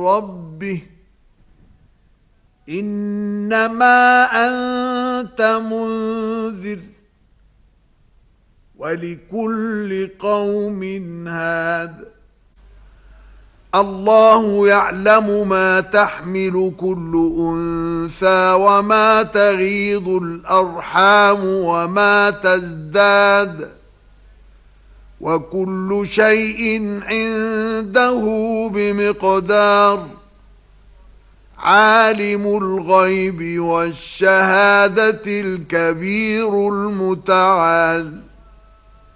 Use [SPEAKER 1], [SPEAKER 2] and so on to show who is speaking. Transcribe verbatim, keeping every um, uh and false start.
[SPEAKER 1] ربه إنما أنت منذر ولكل قوم هاد الله يعلم ما تحمل كل أنثى وما تغيض الأرحام وما تزداد وكل شيء عنده بمقدار عالم الغيب والشهادة الكبير المتعال